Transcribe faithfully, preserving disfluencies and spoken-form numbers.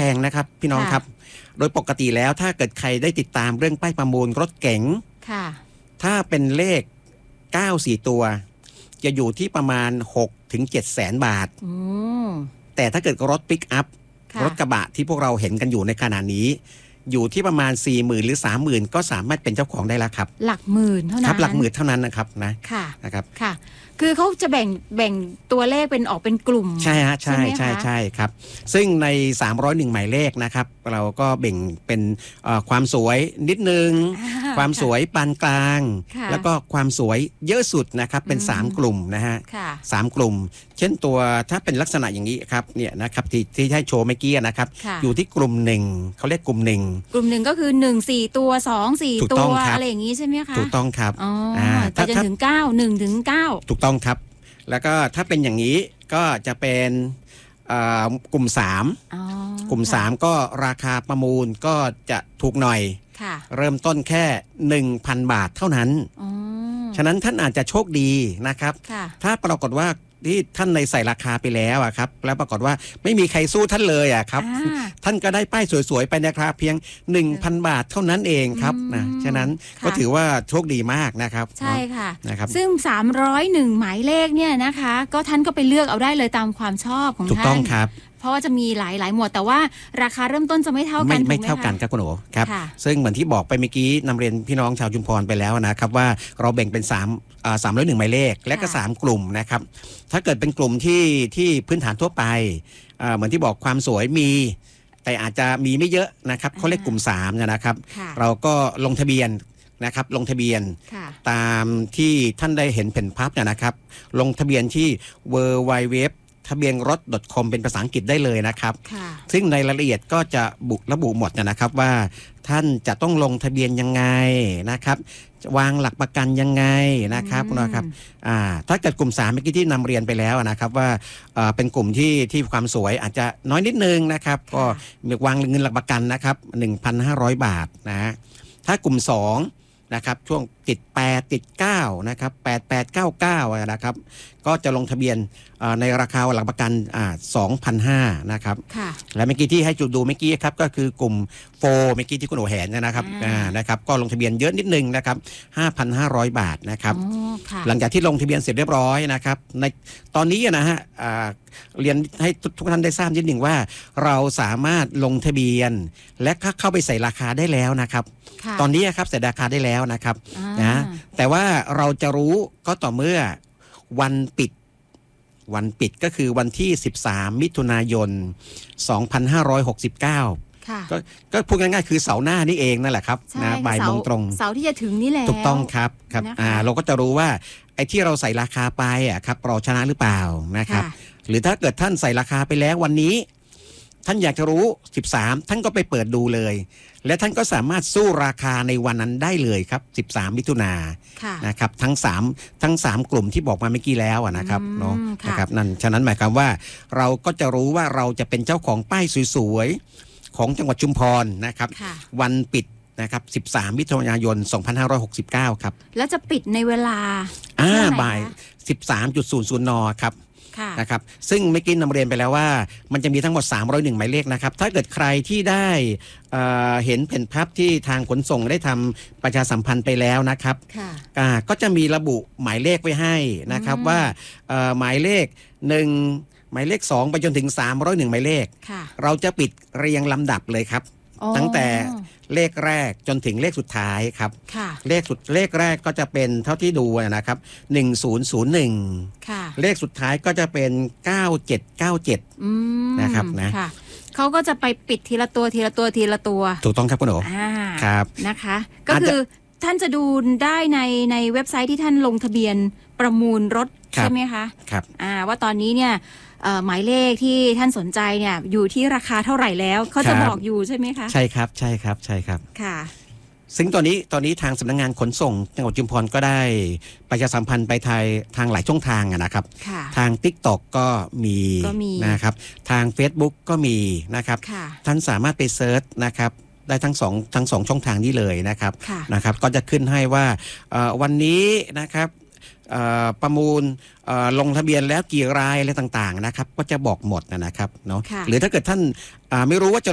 งนะครับพี่น้องครับโดยปกติแล้วถ้าเกิดใครได้ติดตามเรื่องป้ายประมูลรถเก๋งถ้าเป็นเลขเก้า สี่ตัวจะอยู่ที่ประมาณหกถึงเจ็ดแสนบาทแต่ถ้าเกิดรถปิกอัพรถกระบะที่พวกเราเห็นกันอยู่ในขณะนี้อยู่ที่ประมาณ สี่หมื่น หรือ สามหมื่น ก็สามารถเป็นเจ้าของได้แล้วครับหลักหมื่นเท่านั้นครับหลักหมื่นเท่านั้นนะครับนะค่ะนะครับค่ะคือเขาจะแบ่งแบ่งตัวเลขเป็นออกเป็นกลุ่มใช่ฮะใช่ใช่ใช่ครับซึ่งในสามร้อยเอ็ดหมายเลขนะครับเราก็แบ่งเป็นความสวยนิดนึงความสวยปานกลางแล้วก็ความสวยเยอะสุดนะครับเป็นสามกลุ่มนะฮะสามกลุ่มเช่นตัวถ้าเป็นลักษณะอย่างนี้ครับเนี่ยนะครับที่ที่ให้โชว์เมื่อกี้นะครับอยู่ที่กลุ่มหนึ่งเขาเรียกกลุ่มหนึ่งกลุ่มหนึ่งก็คือหนึ่ง สี่ตัวสอง สี่ตัวอะไรอย่างนี้ใช่ไหมคะถูกต้องครับอ๋อไปจนถึงเก้า หนึ่งถึงเก้าถูกต้องครับแล้วก็ถ้าเป็นอย่างนี้ก็จะเป็นกลุ่มสามกลุ่มสามก็ราคาประมูลก็จะถูกหน่อยเริ่มต้นแค่ หนึ่งพัน บาทเท่านั้นฉะนั้นท่านอาจจะโชคดีนะครับถ้าปรากฏว่าที่ท่านในใส่ราคาไปแล้วอะครับแล้วปรากฏว่าไม่มีใครสู้ท่านเลยอะครับท่านก็ได้ป้ายสวยๆไปในราคาเพียง หนึ่งพัน บาทเท่านั้นเองครับนะฉะนั้นก็ถือว่าโชคดีมากนะครับใช่ค่ะนะครับซึ่งสามร้อยเอ็ดหมายเลขเนี่ยนะคะก็ท่านก็ไปเลือกเอาได้เลยตามความชอบของท่านถูกต้องครับเพราะว่าจะมีหลายหลายหมวดแต่ว่าราคาเริ่มต้นจะไม่เท่ากันไม่เท่ากันครับคุณโอ๋ครับซึ่งเหมือนที่บอกไปเมื่อกี้นำเรียนพี่น้องชาวชุมพรไปแล้วนะครับว่าเราแบ่งเป็น3อ่าสามร้อยเอ็ดหมายเลขและก็สามกลุ่มนะครับถ้าเกิดเป็นกลุ่มที่ที่พื้นฐานทั่วไปอ่าเหมือนที่บอกความสวยมีแต่อาจจะมีไม่เยอะนะครับเขาเรียกกลุ่มสามนะครับเราก็ลงทะเบียนนะครับลงทะเบียนตามที่ท่านได้เห็นแผ่นพับนะครับลงทะเบียนที่ ดับเบิลยู ดับเบิลยู ดับเบิลยู ทะเบียนรถ .com เป็นภาษาอังกฤษได้เลยนะครับซึ่งในรายละเอียดก็จะบุระบุหมดนะครับว่าท่านจะต้องลงทะเบียนยังไงนะครับวางหลักประกันยังไงนะครับนะครับอ่าถ้าเกิดกลุ่มสามเมื่อกี้ที่นำเรียนไปแล้วนะครับว่าเป็นกลุ่มที่ที่ความสวยอาจจะน้อยนิดนึงนะครับก็มีวางเงินหลักประกันนะครับ หนึ่งพันห้าร้อย บาทนะถ้ากลุ่มสองนะครับช่วงติดแปดติดเก้านะครับแปด แปด เก้า เก้านะครับก็จะลงทะเบียนในราคาหลักประกันอ่า สองพันห้าร้อย นะครับและเมื่อกี้ที่ให้จุดดูเมื่อกี้ครับก็คือกลุ่มโฟเมื่อกี้ที่คุณโอแหนนะครับอ่านะครับก็ลงทะเบียนเยอะนิดนึงนะครับ ห้าพันห้าร้อย บาทนะครับหลังจากที่ลงทะเบียนเสร็จเรียบร้อยนะครับในตอนนี้นะฮะอ่าเรียนให้ทุกท่านได้ทราบนิดหนึ่งว่าเราสามารถลงทะเบียนและเข้าไปใส่ราคาได้แล้วนะครับตอนนี้ครับใส่ราคาได้แล้วนะครับนะแต่ว่าเราจะรู้ก็ต่อเมื่อวันปิดวันปิดก็คือวันที่สิบสามมิถุนายนสองพันห้าร้อยหกสิบเก้าก็ก็พูดง่ายๆคือเสาร์หน้านี่เองนั่นแหละครับนะบ่ายโมงตรงเสาร์ที่จะถึงนี่แหละถูกต้องครับครับอ่าเราก็จะรู้ว่าไอ้ที่เราใส่ราคาไปอ่ะครับเราชนะหรือเปล่านะครับหรือถ้าเกิดท่านใส่ราคาไปแล้ววันนี้ท่านอยากจะรู้สิบสามท่านก็ไปเปิดดูเลยและท่านก็สามารถสู้ราคาในวันนั้นได้เลยครับสิบสามมิถุนายนนะครับทั้งสามทั้งสามกลุ่มที่บอกมาเมื่อกี้แล้วนะครับเนาะนะครับนั่นฉะนั้นหมายความว่าเราก็จะรู้ว่าเราจะเป็นเจ้าของป้ายสวยๆของจังหวัดชุมพรนะครับวันปิดนะครับสิบสามมิถุนายนสองพันห้าร้อยหกสิบเก้าครับแล้วจะปิดในเวลาอ่าบ่าย สิบสามจุดศูนย์ศูนย์ นครับนะครับซึ่งเมื่อกี้นำเรียนไปแล้วว่ามันจะมีทั้งหมดสามร้อยเอ็ดหมายเลขนะครับถ้าเกิดใครที่ได้เอ่อเห็นแผ่นพับที่ทางขนส่งได้ทำประชาสัมพันธ์ไปแล้วนะครับอ่าก็จะมีระบุหมายเลขไว้ให้นะครับว่าเอ่อหมายเลขหนึ่งหมายเลขสองไปจนถึงสามร้อยเอ็ดหมายเลขเราจะปิดเรียงลำดับเลยครับตั้งแต่เลขแรกจนถึงเลขสุดท้ายครับเลขสุดเลขแรกก็จะเป็นเท่าที่ดูนะครับหนึ่งศูนย์ศูนย์หนึ่งเลขสุดท้ายก็จะเป็นเก้าเจ็ดเก้าเจ็ดนะครับนะเขาก็จะไปปิดทีละตัวทีละตัวทีละตัวถูกต้องครับคุณโอ๋ครับนะคะก็คือท่านจะดูได้ในในเว็บไซต์ที่ท่านลงทะเบียนประมูลรถใช่ไหมคะครับอ่าว่าตอนนี้เนี่ยหมายเลขที่ท่านสนใจเนี่ยอยู่ที่ราคาเท่าไหร่แล้วเขาจะบอกอยู่ใช่ไหมคะใช่ครับใช่ครับใช่ครับค่ะซึ่งตอนนี้ตอนนี้ทางสำนักงานขนส่งจังหวัดชุมพรก็ได้ประชาสัมพันธ์ไปทางทางหลายช่องทางนะครับทาง ติ๊กต็อก ก็มีนะครับทาง เฟซบุ๊ก ก็มีนะครับท่านสามารถไปเซิร์ชนะครับได้ทั้งสองทั้งสองช่องทางนี้เลยนะครับนะครับก็จะขึ้นให้ว่าวันนี้นะครับประมูลลงทะเบียนแล้วกี่รายอะไรต่างๆนะครับก็จะบอกหมดนะครับเนาะหรือถ้าเกิดท่านไม่รู้ว่าจะ